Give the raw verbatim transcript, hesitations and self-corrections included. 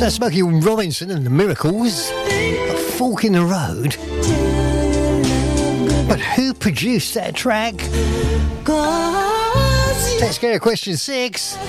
So Smokey Robinson and the Miracles, A Fork in the Road. But who produced that track? Let's go to question six.